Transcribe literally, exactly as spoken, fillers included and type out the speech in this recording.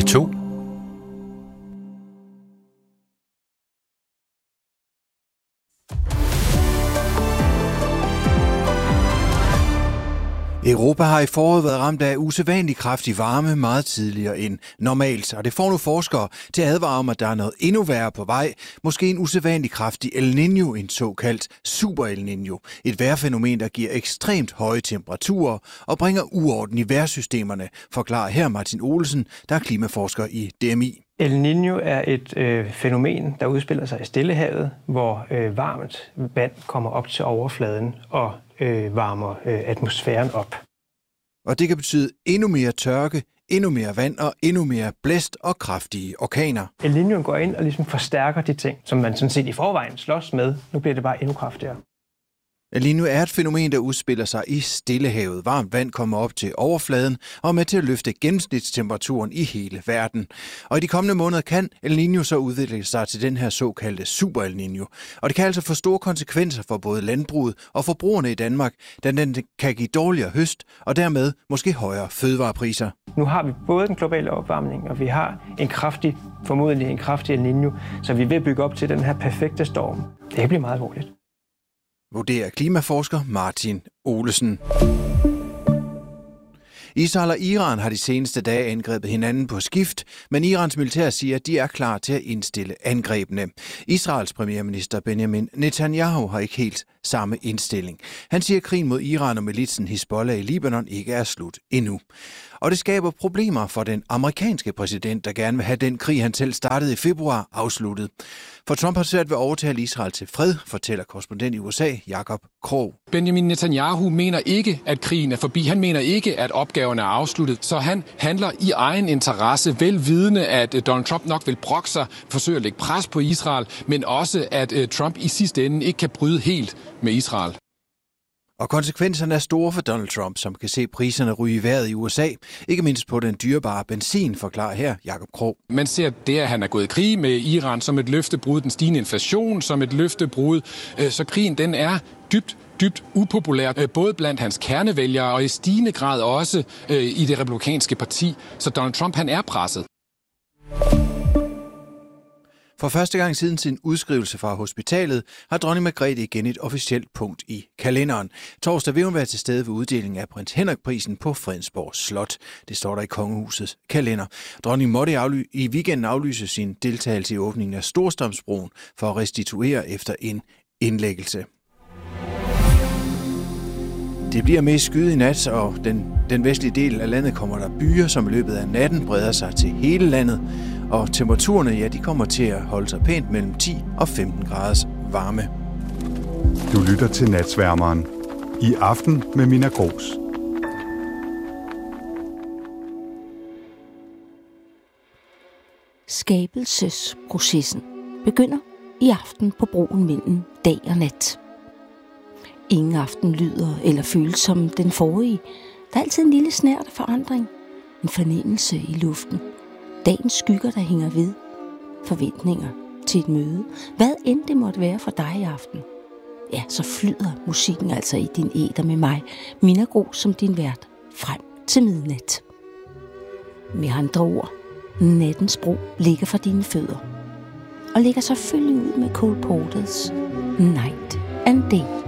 P to. Europa har i foråret været ramt af usædvanlig kraftig varme meget tidligere end normalt, og det får nu forskere til at advare om, at der er noget endnu værre på vej. Måske en usædvanlig kraftig El Niño, en såkaldt super El Niño. Et vejrfænomen, der giver ekstremt høje temperaturer og bringer uorden i vejrsystemerne, forklarer her Martin Olesen, der er klimaforsker i D M I. El Niño er et øh, fænomen, der udspiller sig i Stillehavet, hvor øh, varmt vand kommer op til overfladen og øh, varmer øh, atmosfæren op. Og det kan betyde endnu mere tørke, endnu mere vand og endnu mere blæst og kraftige orkaner. El Niño går ind og ligesom forstærker de ting, som man sådan set i forvejen slås med. Nu bliver det bare endnu kraftigere. El Niño er et fænomen, der udspiller sig i Stillehavet. Varmt vand kommer op til overfladen og er med til at løfte gennemsnitstemperaturen i hele verden. Og i de kommende måneder kan El Niño så udvikle sig til den her såkaldte super El Niño. Og det kan altså få store konsekvenser for både landbruget og forbrugerne i Danmark, da den kan give dårligere høst og dermed måske højere fødevarepriser. Nu har vi både den globale opvarmning, og vi har en kraftig, formodentlig en kraftig El Niño, så vi vil bygge op til den her perfekte storm. Det kan blive meget alvorligt. Vurderer klimaforsker Martin Olesen. Israel og Iran har de seneste dage angrebet hinanden på skift, men Irans militær siger, at de er klar til at indstille angrebene. Israels premierminister Benjamin Netanyahu har ikke helt samme indstilling. Han siger, at krigen mod Iran og militsen Hizbollah i Libanon ikke er slut endnu. Og det skaber problemer for den amerikanske præsident, der gerne vil have den krig, han selv startede i februar, afsluttet. For Trump har svært ved at overtale Israel til fred, fortæller korrespondent i U S A, Jakob Krog. Benjamin Netanyahu mener ikke, at krigen er forbi. Han mener ikke, at opgaven er afsluttet. Så han handler i egen interesse, velvidende, at Donald Trump nok vil brokke sig, forsøge at lægge pres på Israel, men også, at Trump i sidste ende ikke kan bryde helt med Israel. Og konsekvenserne er store for Donald Trump, som kan se priserne ryge i vejret i U S A. Ikke mindst på den dyrebare benzin, forklarer her Jakob Krog. Man ser det, at han er gået i krig med Iran som et løftebrud, den stigende inflation som et løftebrud. Så krigen den er dybt, dybt upopulær, både blandt hans kernevælgere og i stigende grad også i det republikanske parti. Så Donald Trump han er presset. For første gang siden sin udskrivelse fra hospitalet har dronning Margrethe igen et officielt punkt i kalenderen. Torsdag vil hun være til stede ved uddelingen af Prins Henrik-prisen på Fredensborg Slot. Det står der i kongehusets kalender. Dronningen måtte afly- i weekenden aflyse sin deltagelse i åbningen af Storstrømsbroen for at restituere efter en indlæggelse. Det bliver mest skyet i nat, og den, den vestlige del af landet kommer der byer, som i løbet af natten breder sig til hele landet. Og temperaturerne, ja, de kommer til at holde sig pænt mellem ti og femten graders varme. Du lytter til Natsværmeren. I aften med Mina Gros. Skabelsesprocessen begynder i aften på broen mellem dag og nat. Ingen aften lyder eller føles som den forrige. Der er altid en lille snert af forandring. En fornemmelse i luften. Dagens skygger, der hænger ved. Forventninger til et møde. Hvad end det måtte være for dig i aften. Ja, så flyder musikken altså i din æter med mig, Mina Gros, som din vært, frem til midnat. Med andre ord, nattens bro ligger for dine fødder. Og ligger selvfølgelig ud med Cole Porters Night and Day.